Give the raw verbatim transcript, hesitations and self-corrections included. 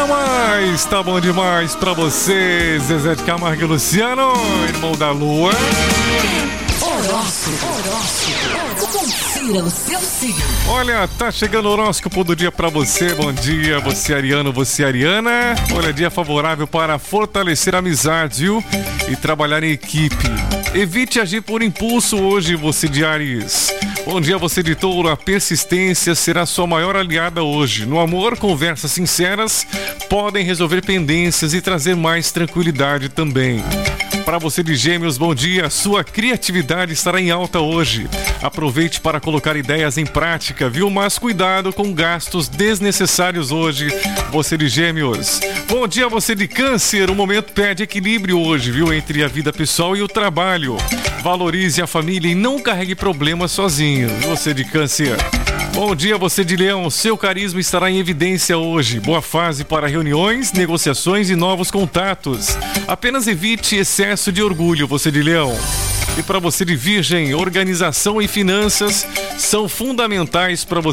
pra mais, tá bom demais pra você, Zezé de Camargo e Luciano, irmão da Lua. Horóscopo, horóscopo, confira o seu signo. Olha, tá chegando o horóscopo do dia pra você. Bom dia, você ariano, você ariana. Olha, dia favorável para fortalecer a amizade, viu? E trabalhar em equipe. Evite agir por impulso hoje, você de Áries. Bom dia, você de Touro. A persistência será sua maior aliada hoje. No amor, conversas sinceras podem resolver pendências e trazer mais tranquilidade também. Para você de Gêmeos, bom dia. Sua criatividade estará em alta hoje. Aproveite para colocar ideias em prática, viu? Mas cuidado com gastos desnecessários hoje, você de Gêmeos. Bom dia, você de Câncer. O momento pede equilíbrio hoje, viu? Entre a vida pessoal e o trabalho. Valorize a família e não carregue problemas sozinho, você de Câncer. Bom dia, você de Leão. Seu carisma estará em evidência hoje. Boa fase para reuniões, negociações e novos contatos. Apenas evite excesso de orgulho, você de Leão. E para você de Virgem, organização e finanças são fundamentais para você.